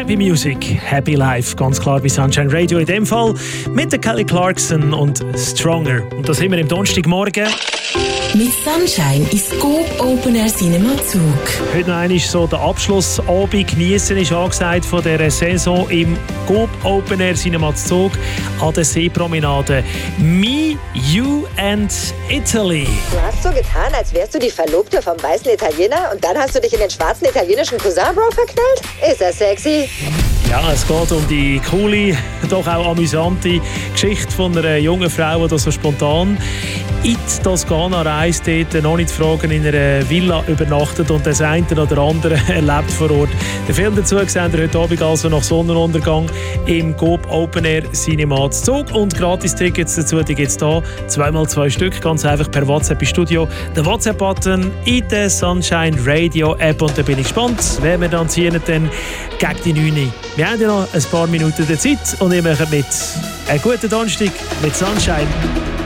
Happy Music, Happy Life, ganz klar bei Sunshine Radio in dem Fall mit der Kelly Clarkson und Stronger. Und da sind wir am Donnerstagmorgen. Mit Sunshine ist Coop Open Air Cinema Zug. Heute noch einmal so der Abschlussabend geniessen ist angesagt von dieser Saison im Coop Open Air Cinema Zug an der Seepromenade. Me, You and Italy. Du hast so getan, als wärst du die Verlobte vom weißen Italiener und dann hast du dich in den schwarzen italienischen Cousin-Bro verknallt? Ist das sexy? Ja, es geht um die coole, doch auch amüsante Geschichte von einer jungen Frau, die so spontan in die Toskana reist, dort noch nicht zu fragen, in einer Villa übernachtet und das eine oder andere erlebt vor Ort. Den Film dazu sehen wir heute Abend also nach Sonnenuntergang im Coop Open Air Cinema Zug und Gratis-Tickets dazu, die gibt es hier 2x2 Stück, ganz einfach per WhatsApp im Studio. Der WhatsApp-Button in der Sunshine Radio App und da bin ich gespannt, wer wir dann ziehen dann gegen die 9. Wir haben ja noch ein paar Minuten der Zeit und ihr macht mit. Einen guten Donnerstag mit Sunshine.